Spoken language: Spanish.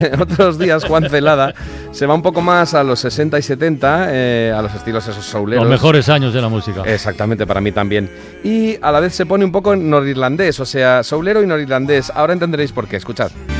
Otros días Juan Celada se va un poco más a los 60 y 70, a los estilos esos souleros. Los mejores años de la música. Exactamente, para mí también. Y a la vez se pone un poco norirlandés, o sea, soulero y norirlandés. Ahora entenderéis por qué, escuchad.